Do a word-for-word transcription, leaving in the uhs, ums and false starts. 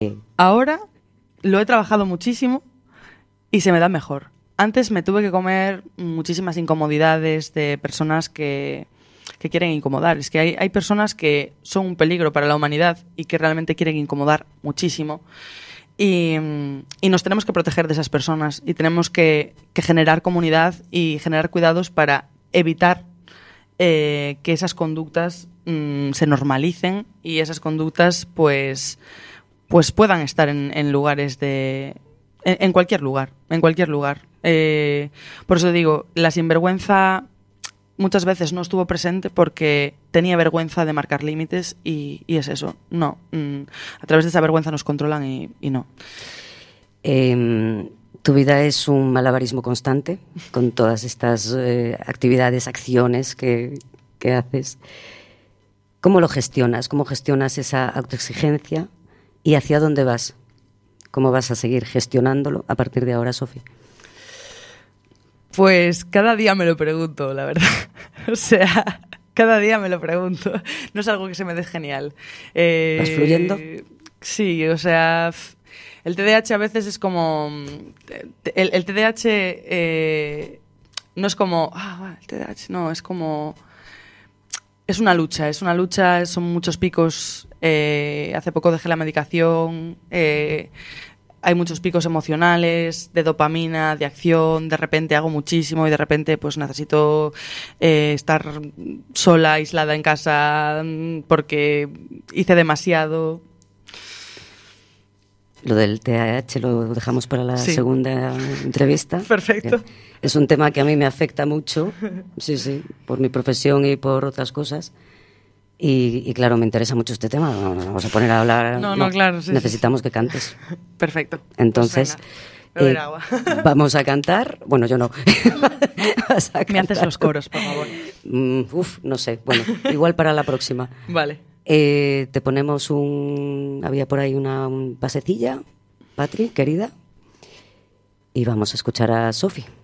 Ahora lo he trabajado muchísimo y se me da mejor. Antes me tuve que comer muchísimas incomodidades de personas que, que quieren incomodar. Es que hay, hay personas que son un peligro para la humanidad y que realmente quieren incomodar muchísimo. Y, y nos tenemos que proteger de esas personas y tenemos que, que generar comunidad y generar cuidados para evitar eh, que esas conductas mmm, se normalicen y esas conductas pues, pues puedan estar en, en lugares de... En, en cualquier lugar, en cualquier lugar. Eh, por eso digo, la sinvergüenza muchas veces no estuvo presente porque tenía vergüenza de marcar límites y, y es eso. No, mm, a través de esa vergüenza nos controlan y, y no. Eh, tu vida es un malabarismo constante con todas estas eh, actividades, acciones que, que haces. ¿Cómo lo gestionas? ¿Cómo gestionas esa autoexigencia? ¿Y hacia dónde vas? ¿Cómo vas a seguir gestionándolo a partir de ahora, Sofi? Pues cada día me lo pregunto, la verdad. O sea, cada día me lo pregunto. No es algo que se me dé genial. Eh, ¿Vas fluyendo? Sí, o sea, el T D A H a veces es como... El, el T D A H eh, no es como... Ah, el T D A H no, es como... Es una lucha, es una lucha, son muchos picos. Eh, hace poco dejé la medicación... Eh, hay muchos picos emocionales, de dopamina, de acción, de repente hago muchísimo y de repente pues necesito eh, estar sola, aislada en casa porque hice demasiado. Lo del T D A H lo dejamos para la sí. segunda entrevista. Perfecto. Es un tema que a mí me afecta mucho, sí, sí, por mi profesión y por otras cosas. Y, y claro, me interesa mucho este tema. No, no vamos a poner a hablar. No, no, no claro. Sí, necesitamos sí. que cantes. Perfecto. Entonces, pues venga, eh, agua. Vamos a cantar. Bueno, yo no. Vas a me haces los coros, por favor. Mm, uf, no sé. Bueno, igual para la próxima. Vale. Eh, te ponemos un... Había por ahí una un pasecilla, Patri, querida. Y vamos a escuchar a Sofi.